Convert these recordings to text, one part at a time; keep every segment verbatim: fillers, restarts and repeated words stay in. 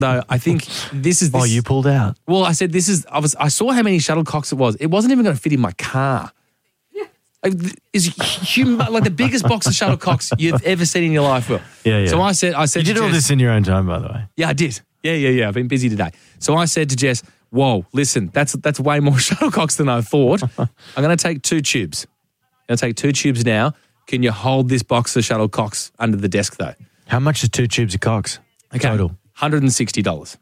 No, I think this is... This, Oh, you pulled out. Well, I said this is... I was. I saw how many shuttlecocks it was. It wasn't even going to fit in my car. Like, it's hum- like the biggest box of shuttlecocks you've ever seen in your life, Will. Yeah, yeah. So I said... I said You did to all Jess, this in your own time, by the way. Yeah, I did. Yeah, yeah, yeah. I've been busy today. So I said to Jess, whoa, listen, that's that's way more shuttlecocks than I thought. I'm going to take two tubes. I'm going to take two tubes now. Can you hold this box of shuttlecocks under the desk, though? How much is two tubes of cocks? Okay. Total. one hundred sixty dollars.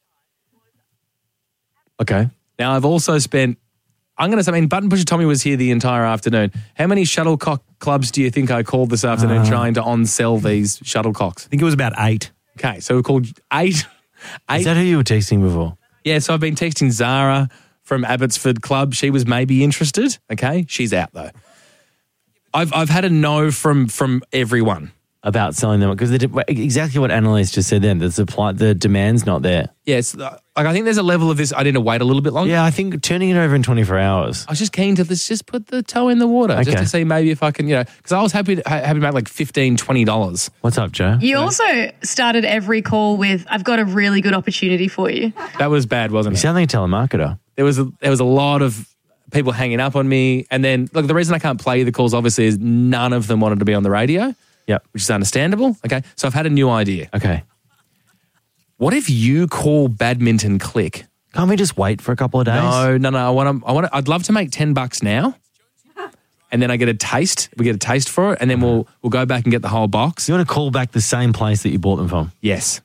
Okay. Now, I've also spent, I'm going to say, I mean, Button Pusher Tommy was here the entire afternoon. How many shuttlecock clubs do you think I called this afternoon uh, trying to on-sell these shuttlecocks? I think it was about eight. Okay, so we called eight. eight. Is that who you were texting before? Yeah, so I've been texting Zara from Abbotsford Club. She was maybe interested. Okay, she's out though. I've I've had a no from from everyone. About selling them, because exactly what Annalise just said then, the supply, the demand's not there. Yes, yeah, like I think there's a level of this, I need to wait a little bit longer. Yeah, I think turning it over in twenty-four hours. I was just keen to let's just put the toe in the water, okay. just to see maybe if I can, you know, because I was happy to, happy to make like fifteen dollars, twenty dollars. What's up, Joe? You also started every call with, I've got a really good opportunity for you. That was bad, wasn't you it? You sound like a telemarketer. There was a, there was a lot of people hanging up on me, and then, look, the reason I can't play the calls, obviously, is none of them wanted to be on the radio. Yep. Which is understandable. Okay. So I've had a new idea. Okay. What if you call Badminton Click? Can't we just wait for a couple of days? No, no, no. I want to, I want to, I'd love to make ten bucks now. And then I get a taste. We get a taste for it. And then we'll we'll go back and get the whole box. You want to call back the same place that you bought them from? Yes.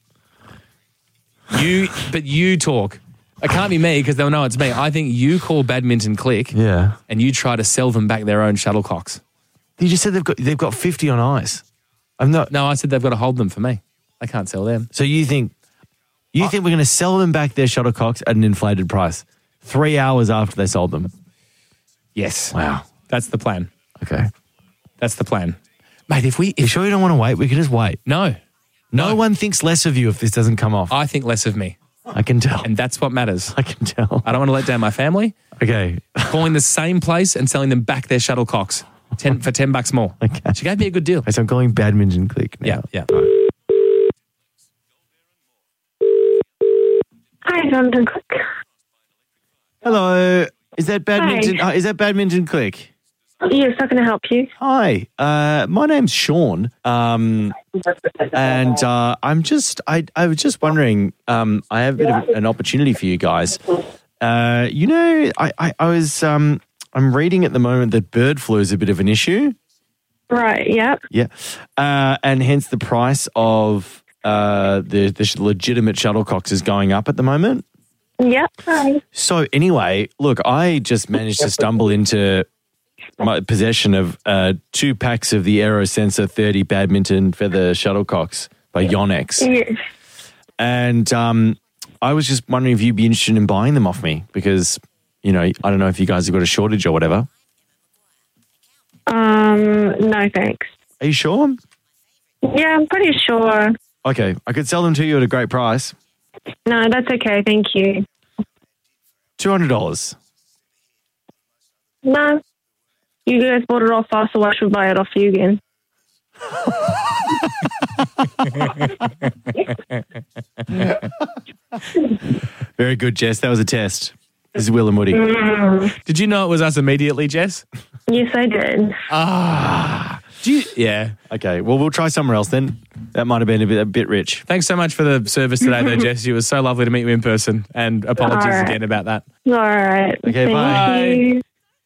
You, but you talk. It can't be me because they'll know it's me. I think you call Badminton Click. Yeah. And you try to sell them back their own shuttlecocks. You just said they've got they've got fifty on ice. I'm not. No, I said they've got to hold them for me. I can't sell them. So you think you I, think we're going to sell them back their shuttlecocks at an inflated price three hours after they sold them? Yes. Wow. That's the plan. Okay. That's the plan. Mate, if we... If, you sure you don't want to wait? We can just wait. No. No, no one thinks less of you if this doesn't come off. I think less of me. I can tell. And that's what matters. I can tell. I don't want to let down my family. Okay. Calling the same place and selling them back their shuttlecocks. Ten for ten bucks more. Okay. She gave me a good deal. So I'm calling Badminton Click now. Yeah, yeah. Hi, Badminton Click. Hello. Is that Badminton? Uh, is that Badminton Click? Yes, how can I help you? Hi. Uh, my name's Sean. Um, and uh, I'm just. I I was just wondering. Um, I have a bit of an opportunity for you guys. Uh, you know, I I, I was um. I'm reading at the moment that bird flu is a bit of an issue. Right, yeah. Yeah. Uh, and hence the price of uh, the, the legitimate shuttlecocks is going up at the moment. Yeah. Hi. So anyway, look, I just managed to stumble into my possession of uh, two packs of the AeroSensor thirty badminton feather shuttlecocks by Yonex. Yes. And um, I was just wondering if you'd be interested in buying them off me because... You know, I don't know if you guys have got a shortage or whatever. Um, no thanks. Are you sure? Yeah, I'm pretty sure. Okay, I could sell them to you at a great price. No, that's okay, thank you. two hundred dollars. No, you guys bought it off us, so I should buy it off you again. Very good, Jess. That was a test. This is Will and Woody. Mm. Did you know it was us immediately, Jess? Yes, I did. Ah. Do you, yeah. Okay, well, we'll try somewhere else then. That might have been a bit, a bit rich. Thanks so much for the service today, though, Jess. It was so lovely to meet you in person, and apologies right. again about that. All right. Okay, Thank bye. you.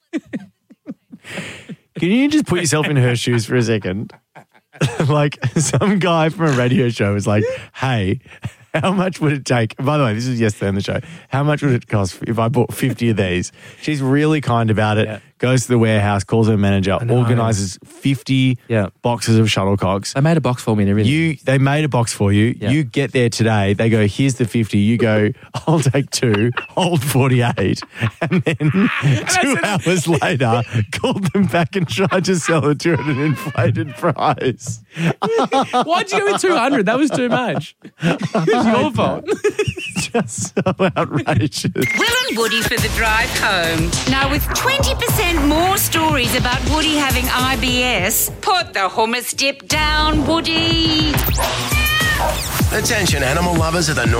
Can you just put yourself in her shoes for a second? Like, some guy from a radio show was like, hey... How much would it take? By the way, this was yesterday on the show. How much would it cost if I bought fifty of these? She's really kind about it. Yeah. Goes to the warehouse, calls her manager, organises fifty yeah. boxes of shuttlecocks. They made a box for me and everything. You, they made a box for you. Yeah. You get there today. They go, here's the fifty. You go, I'll take two, hold forty-eight. And then two hours later, called them back and tried to sell it to at an inflated price. Why'd you go with two hundred? That was too much. It's your fault. Just so outrageous. Will and Woody for the drive home. Now, with twenty percent more stories about Woody having I B S, put the hummus dip down, Woody. Attention animal lovers of the North